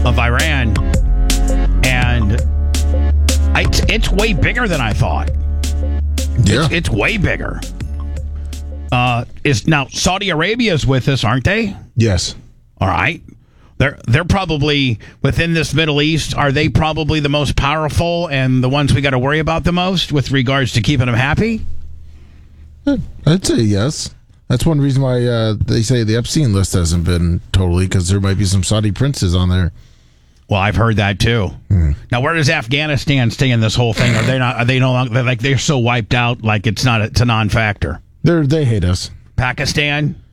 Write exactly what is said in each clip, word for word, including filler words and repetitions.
of Iran, and it's, it's way bigger than I thought. Yeah. It's, it's way bigger. Uh, is now Saudi Arabia's with us, aren't they? Yes. All right. They're they're probably within this Middle East. Are they probably the most powerful and the ones we got to worry about the most with regards to keeping them happy? I'd say yes. That's one reason why uh, they say the Epstein list hasn't been totally, because there might be some Saudi princes on there. Well, I've heard that too. Hmm. Now, where does Afghanistan stay in this whole thing? Are they not? Are they no longer? They're like they're so wiped out, like it's not. It's a non-factor. They they hate us. Pakistan.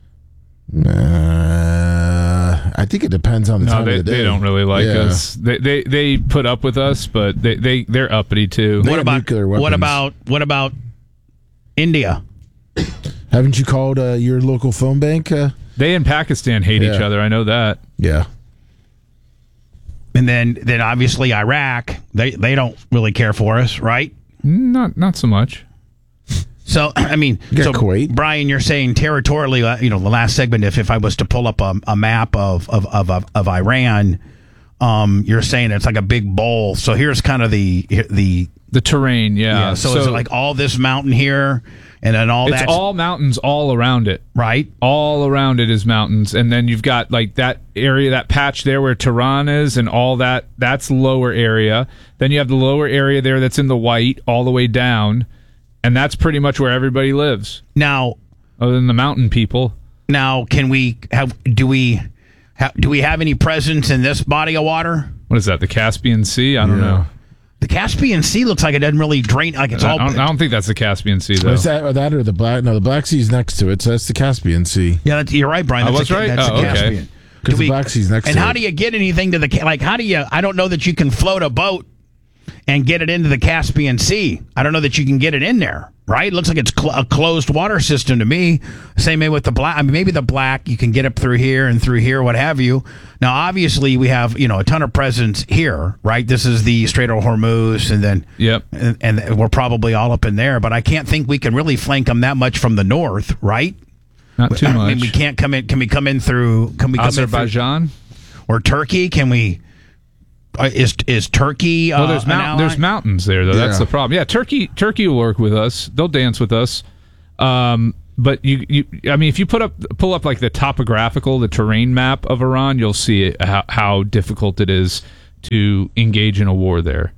Uh, I think it depends on the no, time they, of the day. they don't really like yeah. us. They, they they put up with us, but they they they're uppity too. They what have about nuclear weapons. what about what about India? Haven't you called uh, your local phone bank? Uh, They and Pakistan hate Yeah. each other. I know that. yeah. And then then obviously Iraq. They they don't really care for us, right? Not not so much. So, I mean, You so got Kuwait. Brian, you're saying territorially, uh, you know, the last segment, if, if I was to pull up a, a map of, of, of, of, of Iran, um, you're saying it's like a big bowl. So here's kind of the, the, The terrain, yeah. yeah, so, is it like all this mountain here and then all it's that? all mountains all around it. Right. All around it is mountains. And then you've got like that area, that patch there where Tehran is and all that, that's lower area. Then you have the lower area there that's in the white all the way down. And that's pretty much where everybody lives. Now, other than the mountain people. Now, can we have, do we, have, do we have any presence in this body of water? What is that, the Caspian Sea? I don't Yeah. know. The Caspian Sea looks like it doesn't really drain, like it's I all. don't, I don't think that's the Caspian Sea, though. Is that or that or the black? No, the Black Sea's next to it, so that's the Caspian Sea. Yeah, that's, you're right, Brian. I That's was a, right? That's Oh, the okay. Caspian. Because Do the we- Black Sea's next And to how it. do you get anything to the ca- like? How do you? I don't know that you can float a boat and get it into the Caspian Sea. I don't know that you can get it in there. Right? It looks like it's cl- a closed water system to me. Same way with the black. I mean, maybe the black you can get up through here and through here, what have you. Now, obviously, we have you know a ton of presence here. Right? This is the Strait of Hormuz, and then Yep. and, and we're probably all up in there. But I can't think we can really flank them that much from the north. Right? Not too I much. mean, we can't come in. Can we come in through? Can we come in through, Azerbaijan? or Turkey? Can we? Uh, is is Turkey? Uh, Well, there's an mount- ally? there's mountains there, though. That's Yeah. the problem. Yeah, Turkey Turkey will work with us. They'll dance with us. Um, but you, you, I mean, if you put up pull up like the topographical, the terrain map of Iran, you'll see it, how, how difficult it is to engage in a war there.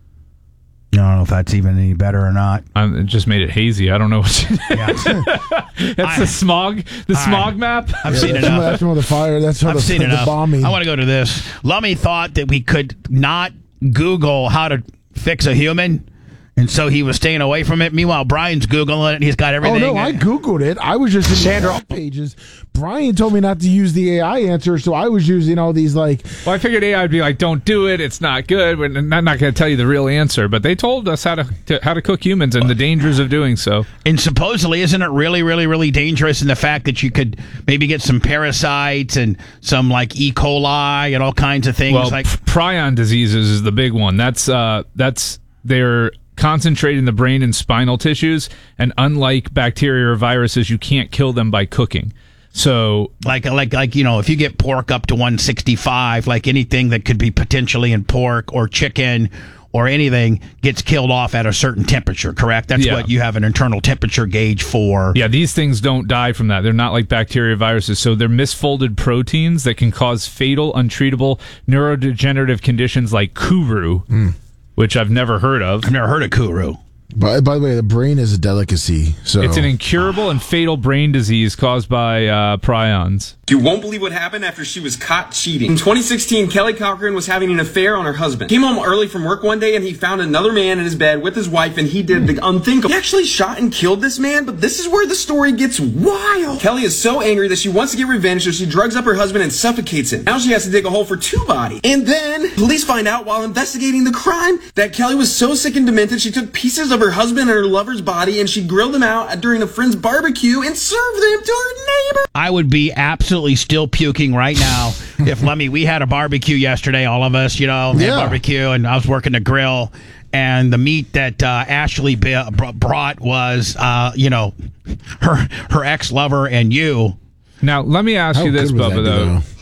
I don't know if that's even any better or not. Um, it just made it hazy. I don't know what. To, Yeah. that's I- the smog. The I- smog map. I've Yeah, seen that's, enough. that's from the fire. That's from I've the, seen the enough. bombing. I want to go to this. Lummy thought that we could not Google how to fix a human, and so he was staying away from it. Meanwhile, Brian's Googling it, and he's got Oh everything. no, I googled it. I was just in Sandra- the pages. Brian told me not to use the A I answer, so I was using all these like. Well, I figured A I would be like, "Don't do it. It's not good." We're not, not going to tell you the real answer, but they told us how to, to how to cook humans and the dangers of doing so. And supposedly, isn't it really, really, really dangerous in the fact that you could maybe get some parasites and some like E. coli and all kinds of things? Well, like p- prion diseases is the big one. That's uh, that's they're concentrated in the brain and spinal tissues, and unlike bacteria or viruses, you can't kill them by cooking. So, like, like, like, you know, if you get pork up to one sixty-five, like anything that could be potentially in pork or chicken or anything gets killed off at a certain temperature, correct? That's Yeah. what you have an internal temperature gauge for. yeah, these things don't die from that. They're not like bacteria or viruses. So they're misfolded proteins that can cause fatal, untreatable neurodegenerative conditions like Kuru, Mm. which I've never heard of. I've never heard of Kuru. By, by the way, the brain is a delicacy. So It's an incurable and fatal brain disease caused by uh, prions. You won't believe what happened after she was caught cheating. In twenty sixteen, Kelly Cochran was having an affair on her husband. Came home early from work one day and he found another man in his bed with his wife and he did the unthinkable. He actually shot and killed this man, but this is where the story gets wild. Kelly is so angry that she wants to get revenge, so she drugs up her husband and suffocates him. Now she has to dig a hole for two bodies. And then police find out while investigating the crime that Kelly was so sick and demented she took pieces of her husband and her lover's body and she grilled them out during a friend's barbecue and served them to her neighbor. I would be absolutely still puking right now if Lemmy, we had a barbecue yesterday, all of us, you know, had Yeah. barbecue, and I was working the grill, and the meat that uh, Ashley b- br- brought was, uh, you know, her her ex lover and you. Now, let me ask How you this, good would that Bubba, be, though. though?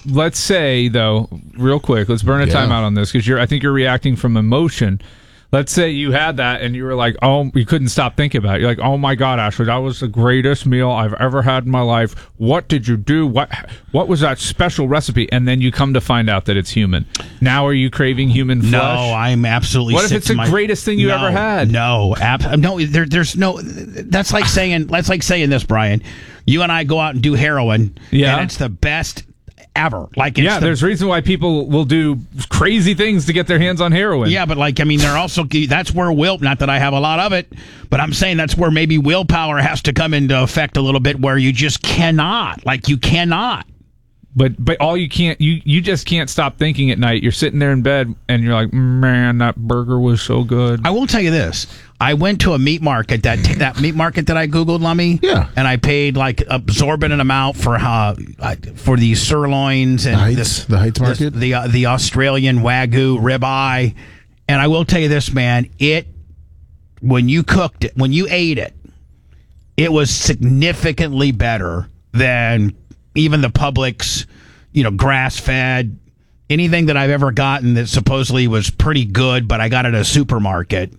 let's say though, real quick, let's burn a Yeah. timeout on this because you're. I think you're reacting from emotion. Let's say you had that and you were like, oh, you couldn't stop thinking about it. You're like, oh my God, Ashley, that was the greatest meal I've ever had in my life. What did you do? What What was that special recipe? And then you come to find out that it's human. Now are you craving human flesh? No, I'm absolutely. What if sick it's to the my- greatest thing you No, ever had? No, ab- no. There, there's no. That's like saying. That's like saying this, Brian. You and I go out and do heroin. Yeah. and it's the best ever. Like, it's Yeah, the, there's reason why people will do crazy things to get their hands on heroin. Yeah, but like, I mean, they're also, that's where will, not that I have a lot of it, but I'm saying that's where maybe willpower has to come into effect a little bit, where you just cannot, like, you cannot. But but all you can't you you just can't stop thinking at night. You're sitting there in bed and you're like, man, that burger was so good. I will tell you this. I went to a meat market, that that meat market that I Googled, Lummy. Yeah. And I paid like absorbent amount for uh, for these sirloins and The Heights- this, the Heights this- market? the uh, the Australian Wagyu ribeye. And I will tell you this, man. It when you cooked it, when you ate it, it was significantly better than even the Publix, you know, grass-fed, anything that I've ever gotten that supposedly was pretty good, but I got at a supermarket.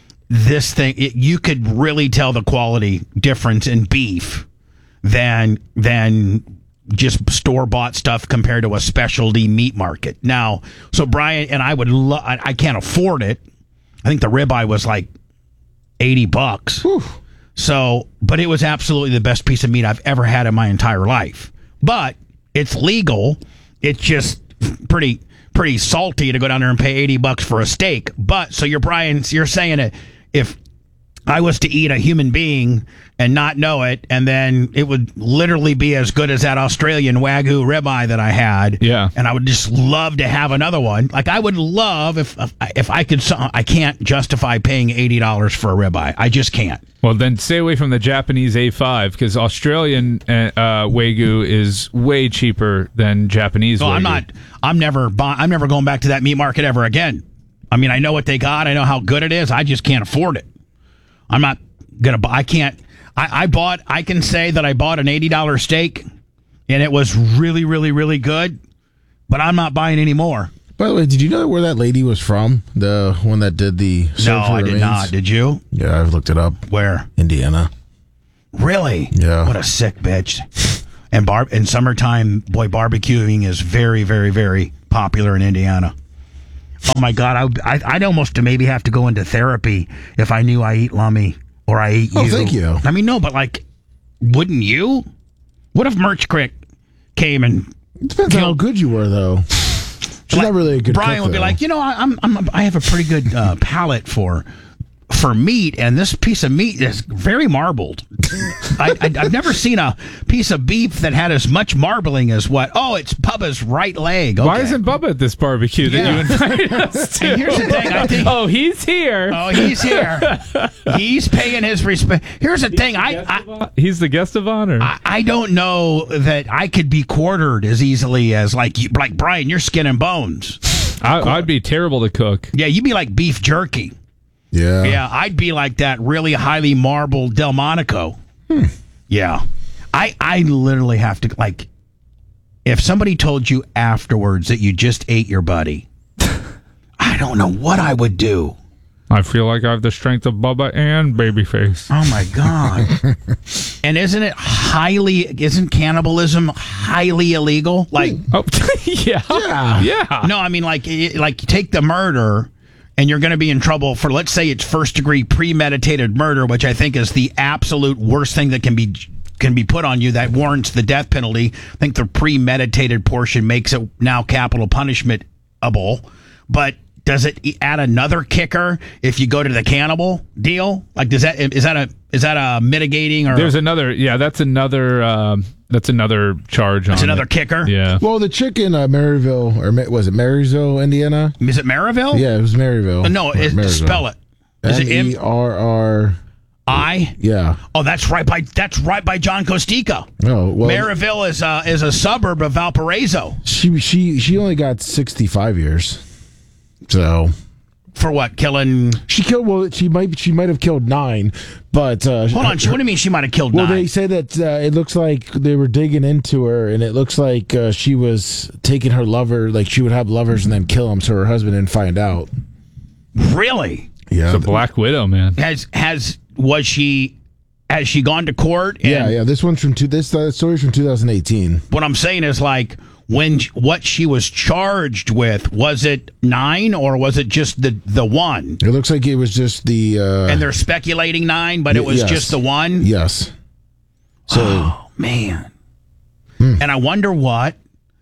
This thing, it, you could really tell the quality difference in beef than than just store-bought stuff compared to a specialty meat market. Now, so Brian and I would, lo- I, I can't afford it. I think the ribeye was like eighty bucks. Whew. So, but it was absolutely the best piece of meat I've ever had in my entire life. But it's legal. It's just pretty pretty salty to go down there and pay eighty bucks for a steak. But so you're Brian, you're saying it, if I was to eat a human being and not know it, and then it would literally be as good as that Australian Wagyu ribeye that I had. Yeah. And I would just love to have another one. Like, I would love if if I could. I can't justify paying eighty dollars for a ribeye. I just can't. Well, then stay away from the Japanese A five because Australian uh, Wagyu is way cheaper than Japanese So Wagyu. I'm not. I'm never. buy- I'm never going back to that meat market ever again. I mean, I know what they got. I know how good it is. I just can't afford it. I'm not gonna buy. I can't. I, I bought. I can say that I bought an eighty dollar steak, and it was really, really, really good. But I'm not buying any more. By the way, did you know where that lady was from? The one that did the No, Serve for I did Remains? not. Did you? Yeah, I've looked it up. Where? Indiana. Really? Yeah. What a sick bitch. And bar in summertime, boy, barbecuing is very, very, very popular in Indiana. Oh my God, I, would- I I'd almost maybe have to go into therapy if I knew I eat lummy or I eat you. Oh, thank you. I mean, no, but like, wouldn't you? What if Merch Crick came and It depends You how know- good you were, though. She's like, not really a good Brian cook, would be though. like, you know, I, I'm, I'm I have a pretty good uh, palate for for meat, and this piece of meat is very marbled. I, I, I've never seen a piece of beef that had as much marbling as what? Oh, it's Bubba's right leg. Okay. Why isn't Bubba at this barbecue that Yeah. you invited us to? And here's the thing, I think. Oh, he's here. Oh, he's here. He's paying his respect. Here's the thing. I, I He's the guest of honor. I I don't know that I could be quartered as easily as like you, like Brian. You're skin and bones. I, I'd be terrible to cook. Yeah, you'd be like beef jerky. yeah. Yeah, I'd be like that really highly marbled Delmonico. Hmm. Yeah. I I literally have to, like, if somebody told you afterwards that you just ate your buddy, I don't know what I would do. I feel like I have the strength of Bubba and Babyface. Oh my God. And isn't it highly, isn't cannibalism highly illegal? Like, Oh, yeah. Yeah. Yeah. no, I mean, like, it- like take the murder, and you're going to be in trouble for, let's say it's first degree premeditated murder, which I think is the absolute worst thing that can be can be put on you that warrants the death penalty. I think the premeditated portion makes it now capital punishment-able. But does it add another kicker if you go to the cannibal deal? Like, does that is that a is that a mitigating or There's another. Yeah, that's another. Um, that's another charge on. it's another it. kicker? Yeah. Well, the chick in uh, Maryville, or Ma- was it Marysville, Indiana? Is it Maryville? Yeah, it was Maryville. Uh, No, Or it, Marysville. spell it. Is it M E M R R. I? Yeah. Oh, that's right by that's right by John Costica. Oh, well, Maryville is a, is a suburb of Valparaiso. she she she only got sixty-five years. So, For what? Killing. She killed. Well, she might. She might have killed nine, but uh, Hold on. What do you mean she might have killed well, nine? they say that uh, it looks like they were digging into her, and it looks like uh, she was taking her lover. Like she would have lovers and then kill them, so her husband didn't find out. Really? Yeah. It's a Black Widow, man. Has has was she? Has she gone to court? And Yeah, yeah. This one's from two. This uh, story's from two thousand eighteen. What I'm saying is like. When what she was charged with, was it nine or was it just the the one? It looks like it was just the. Uh, And they're speculating nine, but it was yes. just the one. Yes. So Oh man! Hmm. And I wonder what.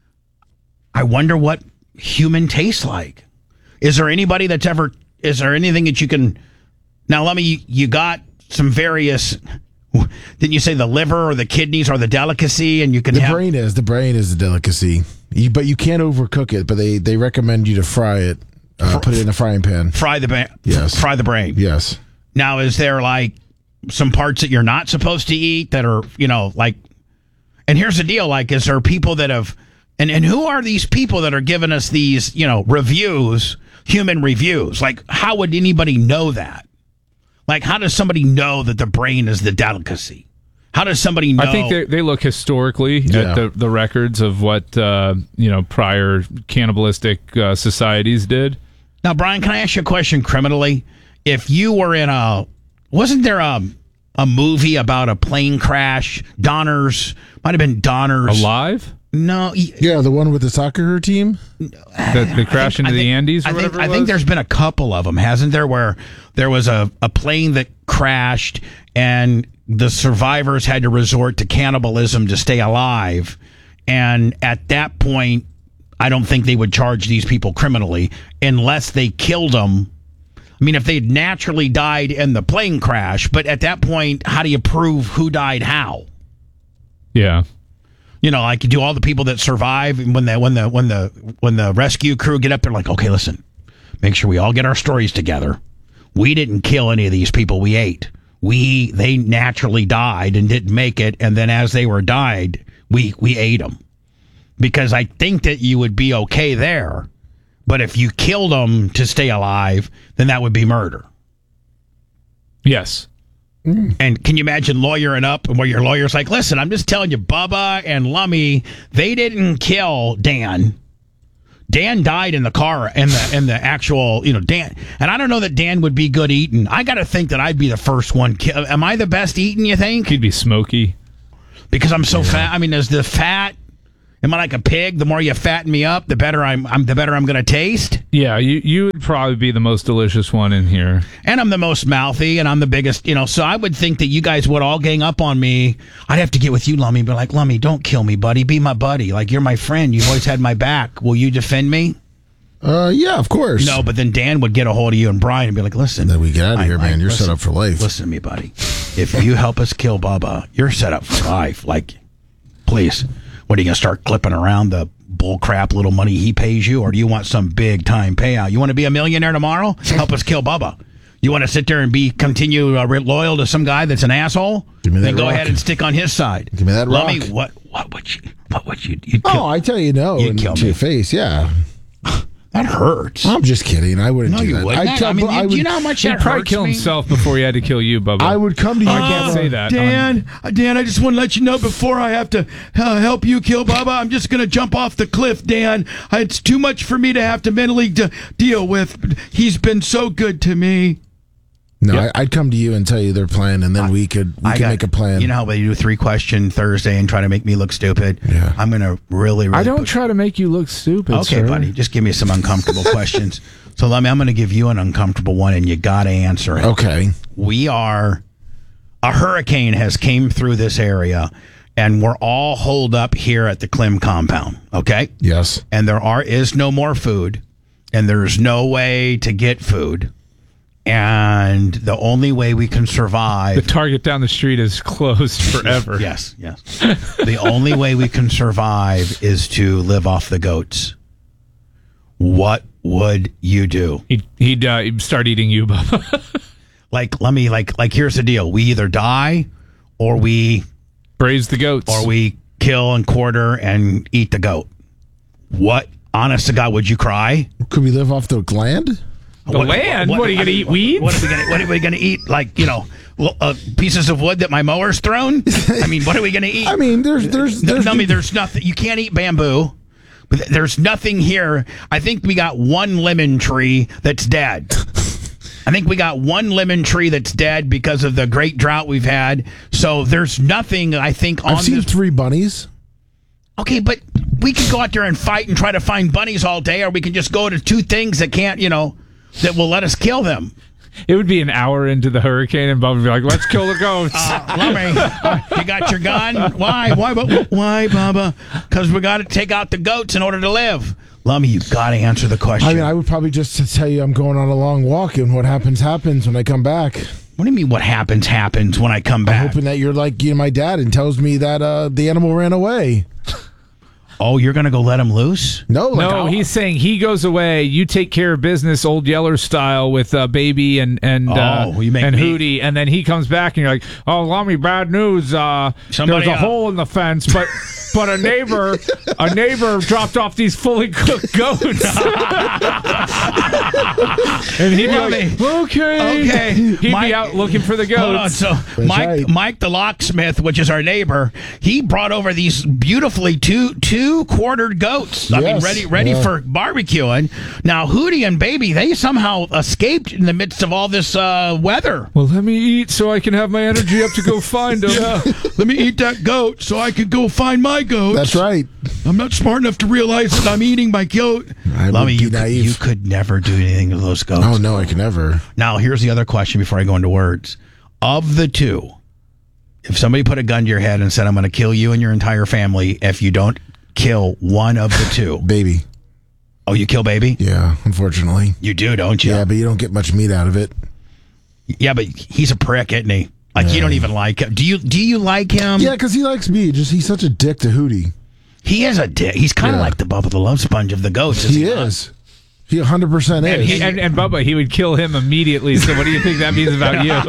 I wonder what human tastes like. Is there anybody that's ever? Is there anything that you can? Now let me. You got some various. Didn't you say the liver or the kidneys are the delicacy, and you can the have brain is the brain is a delicacy, you, but you can't overcook it. But they they recommend you to fry it, uh, put it in a frying pan. fry the ba- Yes. fry the brain. Yes. Now, is there like some parts that you're not supposed to eat that are, you know, like, and here's the deal, like, is there people that have, and, and who are these people that are giving us these, you know, reviews, human reviews? Like, how would anybody know that? Like, how does somebody know that the brain is the delicacy? How does somebody know? I think they, they look historically Yeah. at the, the records of what, uh, you know, prior cannibalistic uh, societies did. Now, Brian, can I ask you a question criminally? If you were in a, wasn't there a, a movie about a plane crash? Donners, might have been Donners. Alive? No. y- Yeah, the one with the soccer team. That they crash into I the think- Andes or I think, whatever it I think was? there's been a couple of them, hasn't there, where there was a, a plane that crashed and the survivors had to resort to cannibalism to stay alive. And at that point, I don't think they would charge these people criminally unless they killed them. I mean, if they'd naturally died in the plane crash, but at that point, how do you prove who died how? Yeah. You know, like do all the people that survive when the when the when the when the rescue crew get up there, like, okay, listen, make sure we all get our stories together. We didn't kill any of these people we ate. We they naturally died and didn't make it, and then as they were died, we we ate them. Because I think that you would be okay there, but if you killed them to stay alive, then that would be murder. Yes. And can you imagine lawyering up and where your lawyer's like, listen, I'm just telling you, Bubba and Lummy, they didn't kill Dan. Dan died in the car and the and the actual, you know, Dan. And I don't know that Dan would be good eating. I got to think that I'd be the first one. Ki- Am I the best eating, you think? He'd be smoky. Because I'm so fat. I mean, is the fat, am I like a pig? The more you fatten me up, the better I'm, I'm the better I'm going to taste. Yeah, you you would probably be the most delicious one in here. And I'm the most mouthy, and I'm the biggest, you know, so I would think that you guys would all gang up on me. I'd have to get with you, Lummy, and be like, Lummy, don't kill me, buddy. Be my buddy. Like, you're my friend. You've always had my back. Will you defend me? Uh, yeah, of course. No, but then Dan would get a hold of you and Brian and be like, listen. Then we get out of I- here, I- man. You're listen- set up for life. Listen to me, buddy. If you help us kill Bubba, you're set up for life. Like, please. What, are you going to start clipping around the bull crap little money he pays you, or do you want some big time payout? You want to be a millionaire tomorrow? Help us kill Bubba. You want to sit there and be continue uh, loyal to some guy that's an asshole? Give me that Then go rock. ahead and stick on his side. Give me that Lummy, rock. what what would you what would you you'd kill? Oh, I tell you no, You'd in, kill to me. your face. Yeah, That hurts. I'm just kidding. I wouldn't No, do you that. wouldn't. I'd tell- I mean, but you- I do you would- know how much He'd that probably hurts kill me? himself before he had to kill you, Bubba. I would come to you. I can't say that. Dan, uh, Dan, I just want to let you know before I have to uh, help you kill Bubba, I'm just going to jump off the cliff, Dan. It's too much for me to have to mentally de- deal with. He's been so good to me. No, Yeah. I, I'd come to you and tell you their plan, and then we could we I could got- make a plan. You know how they do three question Thursday and try to make me look stupid? Yeah. I'm going to really, really. I don't put- try to make you look stupid, Okay, sir. buddy, just give me some uncomfortable questions. So let me. I'm going to give you an uncomfortable one, and you got to answer it. Okay. We are a hurricane has came through this area, and we're all holed up here at the Clem compound. Okay. Yes. And there are is no more food, and there's no way to get food, and the only way we can The survive. Target down the street is closed forever. Yes, yes. The only way we can survive is to live off the goats. What would you do? He'd, he'd, uh, he'd start eating you, Bubba. Like, let me like like here's the deal: we either die, or we Braise the goats. or we kill and quarter and eat the goat. What, honest to God, would you cry? Could we live off the land? The land? What, are you going to eat weeds? What are we going to What are we going to eat? Like, you know, uh, pieces of wood that my mower's thrown? I mean, what are we going to eat? I mean, there's there's no, there's, no, I mean, there's nothing. You can't eat bamboo. There's nothing here. I think we got one lemon tree that's dead. I think we got one lemon tree that's dead because of the great drought we've had. So there's nothing, I think, on I've seen this. three bunnies. Okay, but we can go out there and fight and try to find bunnies all day, or we can just go to two things that can't, you know, that will let us kill them. It would be an hour into the hurricane, and Bubba would be like, let's kill the goats. Uh, Lummy, uh, you got your gun? Why? Why, why, Bubba? Because we got to take out the goats in order to live. Lummy, you've got to answer the question. I mean, I would probably just tell you I'm going on a long walk, and what happens, happens when I come back. What do you mean what happens, happens when I come back? I'm hoping that you're like you know, my dad and tells me that uh, the animal ran away. Oh, you're going to go let him loose? No, like, no, I'll- he's saying he goes away. You take care of business, Old Yeller style, with uh, Baby and and uh, Oh, you make and me- Hootie, and then he comes back and you're like, "Oh, Lummy, bad news. Uh, Somebody, there's a uh, hole in the fence, but but a neighbor a neighbor dropped off these fully cooked goats." And he'd be Lummy. like, "Okay, Okay. He'd Mike- be out looking for the Hold on. goats. So Mike, right. Mike the locksmith, which is our neighbor, he brought over these beautifully two two quartered goats. I mean, Yes. ready ready Yeah. for barbecuing. Now Hootie and Baby, they somehow escaped in the midst of all this uh, weather. Well, let me eat so I can have my energy up to go find them." Let me eat that goat so I can go find my goats. That's right. I'm not smart enough to realize that I'm eating my goat. I would Lummy, be you could, naive. you could never do anything to those goats. Oh no, I can never. Now, here's the other question before I go into words. Of the two, if somebody put a gun to your head and said, I'm going to kill you and your entire family if you don't kill one of the two. Baby. Oh, you kill Baby? Yeah, unfortunately. You do, don't you? Yeah, but you don't get much meat out of it. Yeah, but he's a prick, isn't he? Like, you don't even like him. Do you Do you like him? Yeah, because he likes me. Just he's such a dick to Hootie. He is a dick. He's kind of Yeah. like the Bubba the Love Sponge of the goats. He not? is. He one hundred percent And, is. he, and, and Bubba, he would kill him immediately. So what do you think that means about you?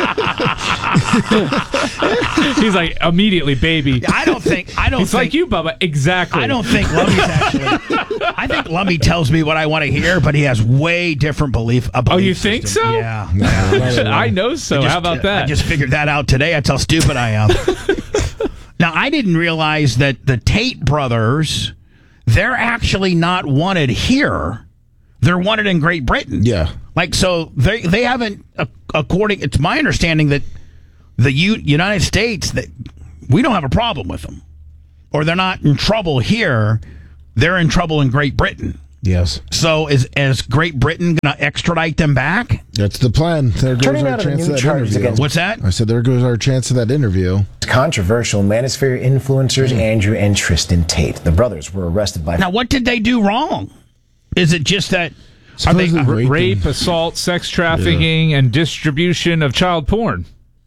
He's like, immediately, Baby. I don't think. I don't It's think, like you, Bubba. Exactly. I don't think Lummy's actually. I think Lummy tells me what I want to hear, but he has way different belief. A Oh, belief you think system. so? Yeah. No, not at all. I know so. I just- How about that? I just figured that out today. That's how stupid I am. Now, I didn't realize that the Tate brothers, they're actually not wanted here. They're wanted in Great Britain. Yeah. Like, so they they haven't, uh, according, it's my understanding that the U, United States, that we don't have a problem with them. Or they're not in trouble here. They're in trouble in Great Britain. Yes. So is, is Great Britain going to extradite them back? That's the plan. There goes Turning our out of the chance new of that charges interview. against- What's that? I said there goes our chance of that interview. Controversial Manosphere influencers Andrew and Tristan Tate. The brothers were arrested by Now, what did they do wrong? Is it just that... Are they, Supposedly uh, raping. Rape, assault, sex trafficking, and distribution of child porn.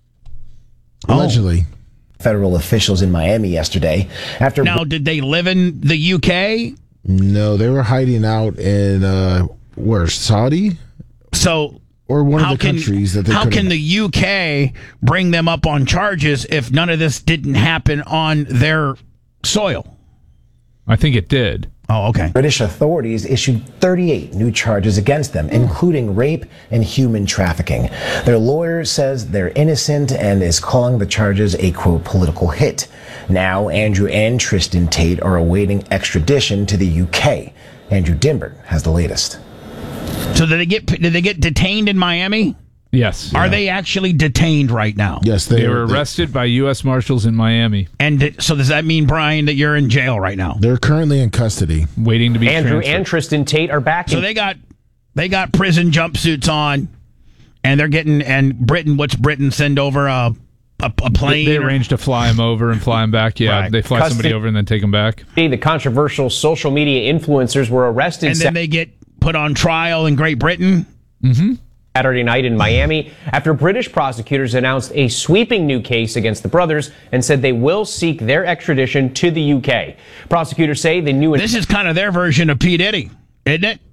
Allegedly. federal officials in Miami yesterday after now, did they live in the U K? No, they were hiding out in uh where Saudi So or one how of the can countries that they how couldn't- can the U K bring them up on charges if none of this didn't happen on their soil? I think it did. Oh, okay. British authorities issued thirty-eight new charges against them, including rape and human trafficking. Their lawyer says they're innocent and is calling the charges a, quote, political hit. Now, Andrew and Tristan Tate are awaiting extradition to the U K. Andrew Dimberg has the latest. So did they get did they get detained in Miami? Yes. Are they actually detained right now? Yes, They were arrested by U S Marshals in Miami, And did, so does that mean, Brian, that you're in jail right now? They're currently in custody. waiting to be Andrew transferred. and Tristan Tate are back So in they got they got prison jumpsuits on, and they're getting and Britain. What's Britain send over a a, a plane? They or- arrange to fly him over and fly him back. Yeah, Right. they fly Custody- somebody over and then take him back. The controversial social media influencers were arrested and then they get put on trial in Great Britain. Saturday night in Miami after British prosecutors announced a sweeping new case against the brothers and said they will seek their extradition to the U K. Prosecutors say the new This is kind of their version of P. Diddy, isn't it?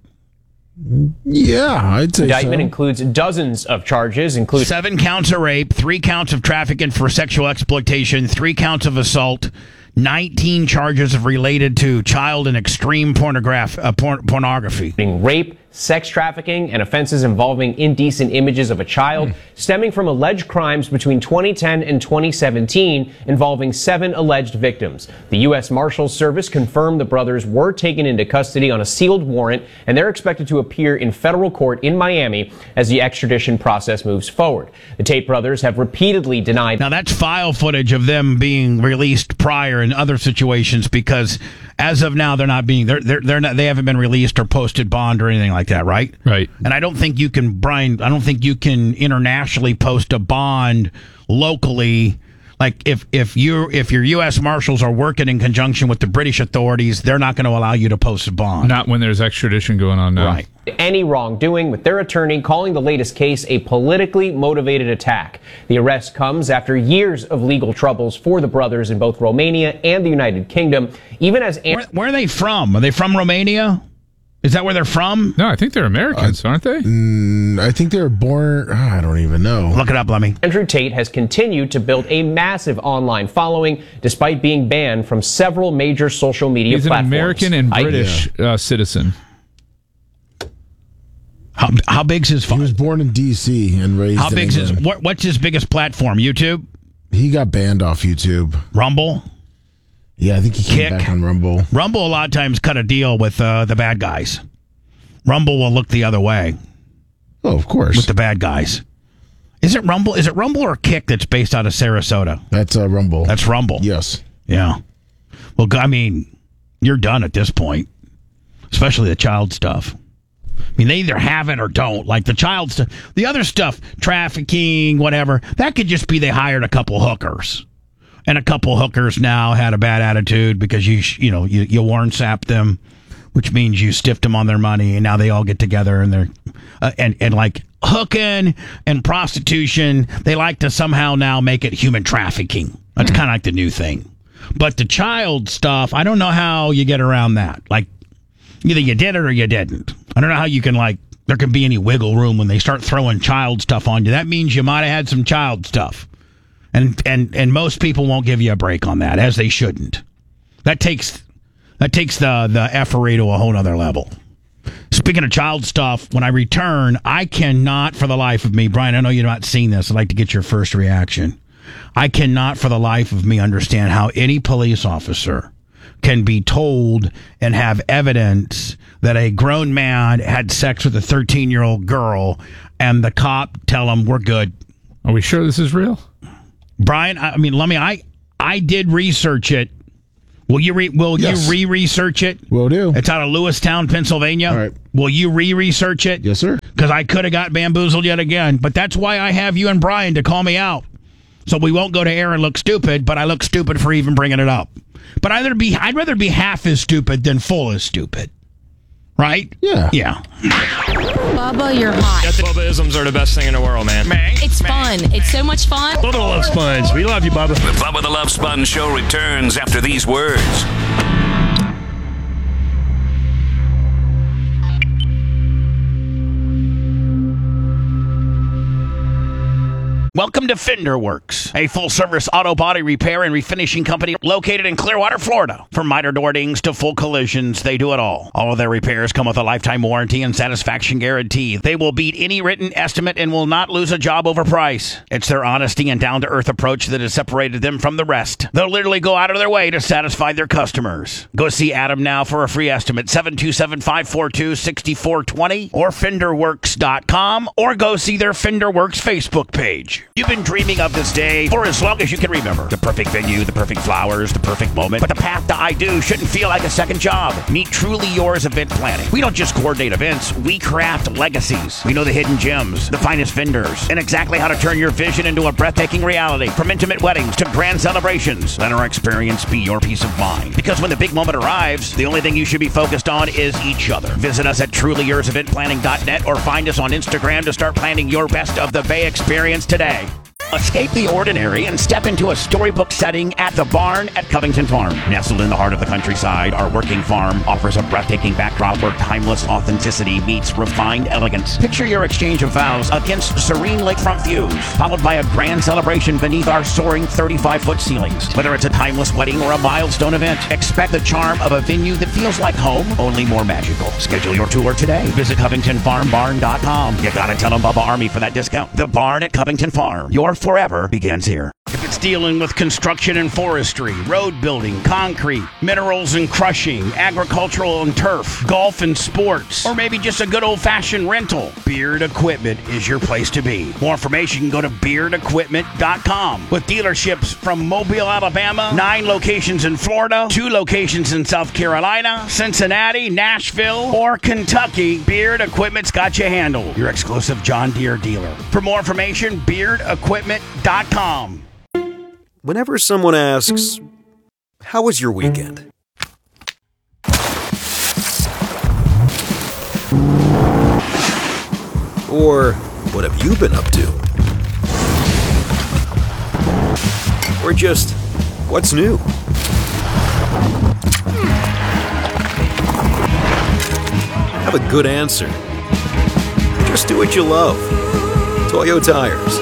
Yeah, I'd say indictment so. includes dozens of charges, including Seven counts of rape, three counts of trafficking for sexual exploitation, three counts of assault, nineteen charges of related to child and extreme pornograph, uh, porn, pornography. Rape, sex trafficking, and offenses involving indecent images of a child, mm. stemming from alleged crimes between twenty ten and twenty seventeen involving seven alleged victims. The U S Marshals Service confirmed the brothers were taken into custody on a sealed warrant, and they're expected to appear in federal court in Miami as the extradition process moves forward. The Tate brothers have repeatedly denied. Now, that's file footage of them being released prior in other situations, because as of now, they're not being, they're, they're, they're not, they haven't been released or posted bond or anything like that, right? Right. And I don't think you can, Brian, I don't think you can internationally post a bond locally. Like if, if you if your U S Marshals are working in conjunction with the British authorities, they're not going to allow you to post a bond. Not when there's extradition going on now. Right. Any wrongdoing, with their attorney calling the latest case a politically motivated attack. The arrest comes after years of legal troubles for the brothers in both Romania and the United Kingdom, even as... Where, where are they from? Are they from Romania? Is that where they're from? No, I think they're Americans, uh, aren't they? Mm, I think they were born... I don't even know. Look it up, Lemmy. Andrew Tate has continued to build a massive online following despite being banned from several major social media He's platforms. He's an American and British I, yeah. uh, citizen. How, how big's his phone? He was born in D C and raised How in big's England. his... What, what's his biggest platform? YouTube? He got banned off YouTube. Rumble? Yeah, I think he came Kick. back on Rumble. Rumble a lot of times cut a deal with uh, the bad guys. Rumble will look the other way. Oh, of course. With the bad guys. Is it Rumble? Is it Rumble or Kick that's based out of Sarasota? That's uh, Rumble. That's Rumble. Yes. Yeah. Well, I mean, you're done at this point, especially the child stuff. I mean, they either have it or don't. Like the child stuff. The other stuff, trafficking, whatever, that could just be they hired a couple hookers. And a couple hookers now had a bad attitude because you, you know, you, you warn sapped them, which means you stiffed them on their money, and now they all get together and they're uh, and and like hooking and prostitution. They like to somehow now make it human trafficking. That's kind of like the new thing. But the child stuff, I don't know how you get around that. Like either you did it or you didn't. I don't know how you can like. There can be any wiggle room when they start throwing child stuff on you. That means you might have had some child stuff. And and and most people won't give you a break on that, as they shouldn't. That takes that takes the the effery to a whole other level. Speaking of child stuff, when I return, I cannot for the life of me, Brian, I know you've not seen this. I'd like to get your first reaction. I cannot for the life of me understand how any police officer can be told and have evidence that a grown man had sex with a thirteen-year-old girl, and the cop tell him, we're good. Are we sure this is real? Brian, I mean, let me. I I did research it. Will you re, Will yes. you re-research it? Will do. It's out of Lewistown, Pennsylvania. All right. Will you re-research it? Yes, sir. Because I could have got bamboozled yet again. But that's why I have you and Brian to call me out. So we won't go to air and look stupid. But I look stupid for even bringing it up. But either be, I'd rather be half as stupid than full as stupid. Right? Yeah. Yeah. Bubba, you're hot. Bubba-isms are the best thing in the world, man. It's fun. It's so much fun. Bubba the Love Sponge. We love you, Bubba. The Bubba the Love Sponge Show returns after these words. Welcome to Fender Works, a full-service auto body repair and refinishing company located in Clearwater, Florida. From miter door dings to full collisions, they do it all. All of their repairs come with a lifetime warranty and satisfaction guarantee. They will beat any written estimate and will not lose a job over price. It's their honesty and down-to-earth approach that has separated them from the rest. They'll literally go out of their way to satisfy their customers. Go see Adam now for a free estimate, seven two seven, five four two, six four two zero or fender works dot com, or go see their Fender Works Facebook page. You've been dreaming of this day for as long as you can remember. The perfect venue, the perfect flowers, the perfect moment. But the path to I Do shouldn't feel like a second job. Meet Truly Yours Event Planning. We don't just coordinate events, we craft legacies. We know the hidden gems, the finest vendors, and exactly how to turn your vision into a breathtaking reality. From intimate weddings to grand celebrations, let our experience be your peace of mind. Because when the big moment arrives, the only thing you should be focused on is each other. Visit us at truly yours event planning dot net or find us on Instagram to start planning your best of the Bay experience today. Escape the ordinary and step into a storybook setting at the Barn at Covington Farm. Nestled in the heart of the countryside, our working farm offers a breathtaking backdrop where timeless authenticity meets refined elegance. Picture your exchange of vows against serene lakefront views, followed by a grand celebration beneath our soaring thirty-five foot ceilings. Whether it's a timeless wedding or a milestone event, expect the charm of a venue that feels like home, only more magical. Schedule your tour today. Visit Covington Farm Barn dot com. You gotta tell them Bubba Army for that discount. The Barn at Covington Farm. Your forever begins here. If it's dealing with construction and forestry, road building, concrete, minerals and crushing, agricultural and turf, golf and sports, or maybe just a good old-fashioned rental, Beard Equipment is your place to be. More information, go to beard equipment dot com. With dealerships from Mobile, Alabama, nine locations in Florida, two locations in South Carolina, Cincinnati, Nashville, or Kentucky, Beard Equipment's got you handled. Your exclusive John Deere dealer. For more information, beard equipment dot com. Whenever someone asks, "How was your weekend?" Or, "What have you been up to?" Or just, "What's new?" Have a good answer. Just do what you love. Toyo Tires.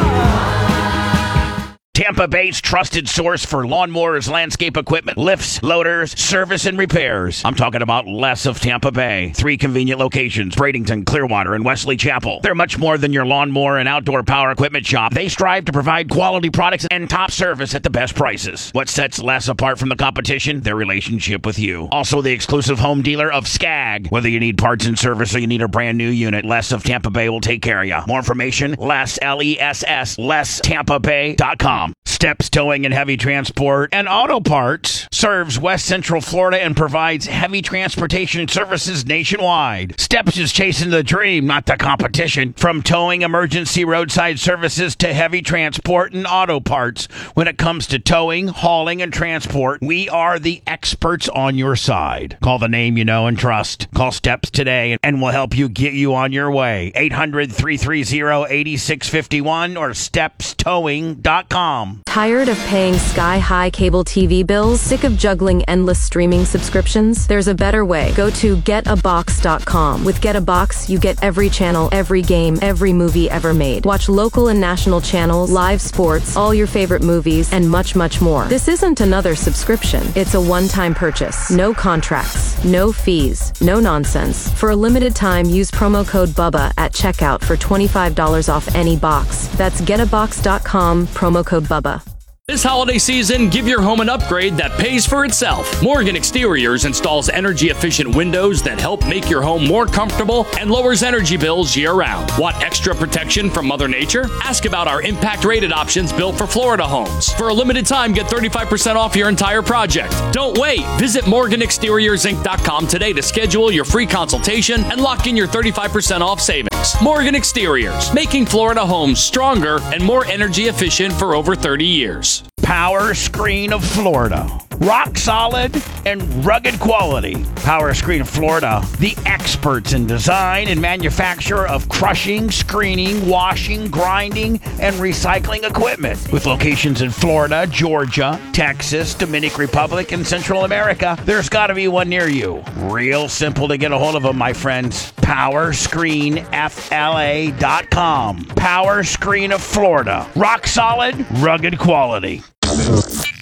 Tampa Bay's trusted source for lawnmowers, landscape equipment, lifts, loaders, service, and repairs. I'm talking about Les of Tampa Bay. Three convenient locations, Bradenton, Clearwater, and Wesley Chapel. They're much more than your lawnmower and outdoor power equipment shop. They strive to provide quality products and top service at the best prices. What sets Les apart from the competition? Their relationship with you. Also the exclusive home dealer of Skag. Whether you need parts and service or you need a brand new unit, Les of Tampa Bay will take care of you. More information, Les, L E S S, les tampa bay dot com. Steps Towing and Heavy Transport and Auto Parts serves West Central Florida and provides heavy transportation services nationwide. Steps is chasing the dream, not the competition. From towing, emergency roadside services to heavy transport and auto parts. When it comes to towing, hauling, and transport, we are the experts on your side. Call the name you know and trust. Call Steps today and we'll help you get you on your way. eight hundred, three three zero, eight six five one or steps towing dot com. Tired of paying sky-high cable T V bills? Sick of juggling endless streaming subscriptions? There's a better way. Go to get a box dot com. With Get a Box, you get every channel, every game, every movie ever made. Watch local and national channels, live sports, all your favorite movies, and much, much more. This isn't another subscription. It's a one-time purchase. No contracts, no fees, no nonsense. For a limited time, use promo code BUBBA at checkout for twenty-five dollars off any box. That's get a box dot com, promo code BUBBA. This holiday season, give your home an upgrade that pays for itself. Morgan Exteriors installs energy-efficient windows that help make your home more comfortable and lowers energy bills year-round. Want extra protection from Mother Nature? Ask about our impact-rated options built for Florida homes. For a limited time, get thirty-five percent off your entire project. Don't wait. Visit morgan exteriors inc dot com today to schedule your free consultation and lock in your thirty-five percent off savings. Morgan Exteriors, making Florida homes stronger and more energy efficient for over thirty years. Power Screen of Florida. Rock solid and rugged quality. Power Screen of Florida, the experts in design and manufacture of crushing, screening, washing, grinding, and recycling equipment. With locations in Florida, Georgia, Texas, Dominican Republic, and Central America, there's got to be one near you. Real simple to get a hold of them, my friends. power screen f l a dot com. Power Screen of Florida. Rock solid, rugged quality.